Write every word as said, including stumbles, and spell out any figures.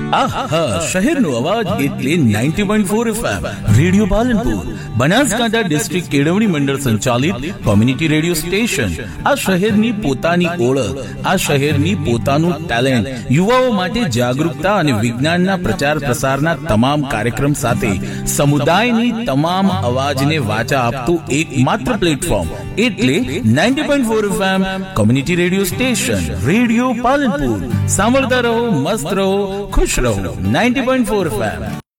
આહા, શહેરનો અવાજ એટલે ninety point four FM radio Palanpur, Banaskantha district કેળવણી મંડળ સંચાલિત કોમ્યુનિટી રેડિયો સ્ટેશન. આ શહેરની પોતાની ઓળખ, આ શહેરની પોતાનું ટેલેન્ટ, યુવાઓ માટે જાગૃતતા અને વિજ્ઞાનના પ્રચાર પ્રસારના તમામ કાર્યક્રમ સાથે સમુદાયની તમામ અવાજને વાચા આપતું એકમાત્ર પ્લેટફોર્મ એટલે ninety point four FM community radio station radio Palanpur. સાંભળતા રહો, મસ્ત રહો, ખુશ રહો. Ninety point four FM.